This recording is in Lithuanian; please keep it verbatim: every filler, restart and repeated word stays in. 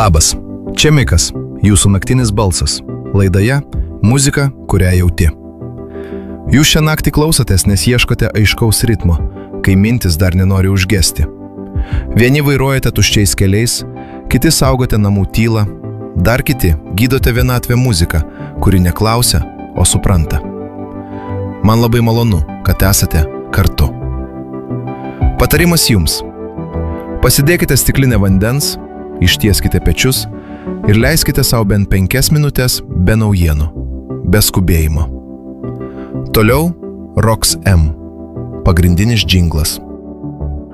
Labas, čia Mikas, jūsų naktinis balsas. Laidoje muzika, kurią jauti. Jūs šią naktį klausotės, nes ieškote aiškaus ritmo, kai mintis dar nenori užgesti. Vieni vairuojate tuščiais keliais, kiti saugote namų tylą, dar kiti gydote vienatvę muziką, kuri neklausia, o supranta. Man labai malonu, kad esate kartu. Patarimas jums. Pasidėkite stiklinę vandens, ištieskite pečius ir leiskite sau bent penkias minutės be naujienų, be skubėjimo. Toliau Rox M. Pagrindinis džinglas.